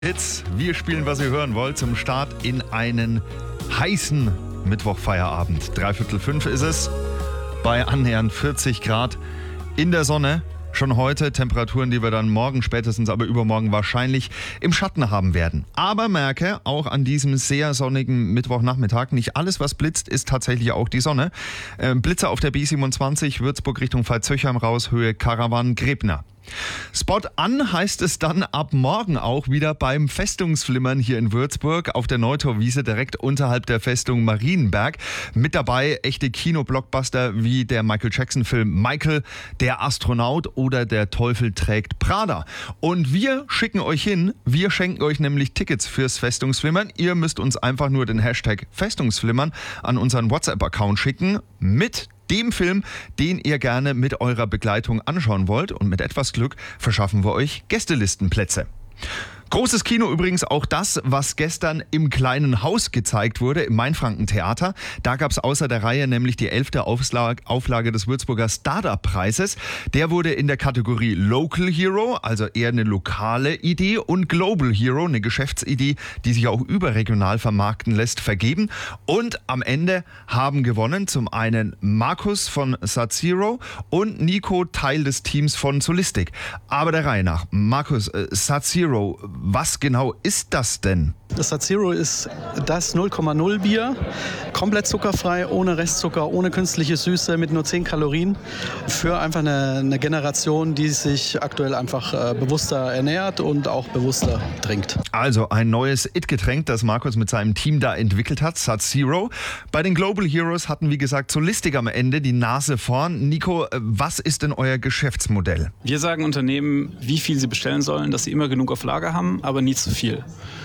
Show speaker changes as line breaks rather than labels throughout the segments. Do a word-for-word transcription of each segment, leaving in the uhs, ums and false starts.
Hits, wir spielen, was ihr hören wollt, zum Start in einen heißen Mittwochfeierabend. Dreiviertel fünf ist es, bei annähernd vierzig Grad in der Sonne. Schon heute Temperaturen, die wir dann morgen, spätestens aber übermorgen wahrscheinlich im Schatten haben werden. Aber merke, auch an diesem sehr sonnigen Mittwochnachmittag, nicht alles, was blitzt, ist tatsächlich auch die Sonne. Äh, Blitze auf der B siebenundzwanzig, Würzburg Richtung Pfalz-Zöchheim raus, Höhe Karawan-Grebner. Spot an heißt es dann ab morgen auch wieder beim Festungsflimmern hier in Würzburg auf der Neutorwiese direkt unterhalb der Festung Marienberg. Mit dabei echte Kino-Blockbuster wie der Michael Jackson-Film Michael, der Astronaut oder der Teufel trägt Prada. Und wir schicken euch hin, wir schenken euch nämlich Tickets fürs Festungsflimmern. Ihr müsst uns einfach nur den Hashtag Festungsflimmern an unseren WhatsApp-Account schicken mit dem Film, den ihr gerne mit eurer Begleitung anschauen wollt. Und mit etwas Glück verschaffen wir euch Gästelistenplätze. Großes Kino übrigens auch das, was gestern im Kleinen Haus gezeigt wurde, im Mainfranken-Theater. Da gab es außer der Reihe nämlich die elfte Auflage, Auflage des Würzburger Startup-Preises. Der wurde in der Kategorie Local Hero, also eher eine lokale Idee, und Global Hero, eine Geschäftsidee, die sich auch überregional vermarkten lässt, vergeben. Und am Ende haben gewonnen zum einen Markus von Sub-Zero und Nico, Teil des Teams von Solistic. Aber der Reihe nach. Markus, äh, Sub-Zero, was genau ist das denn?
Das Sub-Zero ist das null Komma null Bier, komplett zuckerfrei, ohne Restzucker, ohne künstliche Süße, mit nur zehn Kalorien. Für einfach eine, eine Generation, die sich aktuell einfach äh, bewusster ernährt und auch bewusster trinkt.
Also ein neues It-Getränk, das Markus mit seinem Team da entwickelt hat, Sub-Zero. Bei den Global Heroes hatten, wie gesagt, Solistic am Ende die Nase vorn. Nico, was ist denn euer Geschäftsmodell?
Wir sagen Unternehmen, wie viel sie bestellen sollen, dass sie immer genug auf Lager haben, aber nie zu viel.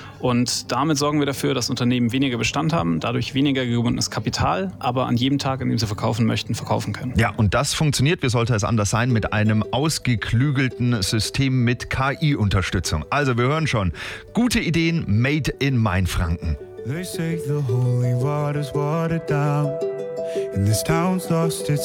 Und damit sorgen wir dafür, dass Unternehmen weniger Bestand haben, dadurch weniger gebundenes Kapital, aber an jedem Tag, an dem sie verkaufen möchten, verkaufen können.
Ja, und das funktioniert, wie sollte es anders sein, mit einem ausgeklügelten System mit K I-Unterstützung. Also wir hören schon, gute Ideen made in Mainfranken.
They say the holy water's watered down and this town's lost its